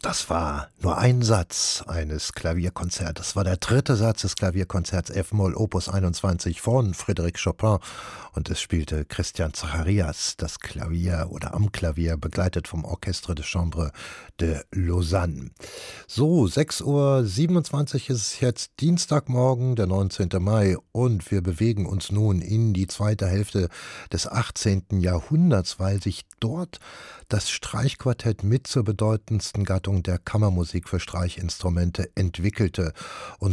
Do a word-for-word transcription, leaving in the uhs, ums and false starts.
Das war nur ein Satz eines Klavierkonzerts. Das war der dritte Satz des Klavierkonzerts F-Moll Opus einundzwanzig von Frédéric Chopin und es spielte Christian Zacharias das Klavier oder am Klavier, begleitet vom Orchestre de Chambre de Lausanne. So, sechs Uhr siebenundzwanzig ist es jetzt, Dienstagmorgen, der neunzehnte Mai, und wir bewegen uns nun in die zweite Hälfte des achtzehnten Jahrhunderts, weil sich dort das Streichquartett mit zur bedeutendsten Gattung der Kammermusik für Streichinstrumente entwickelte. Und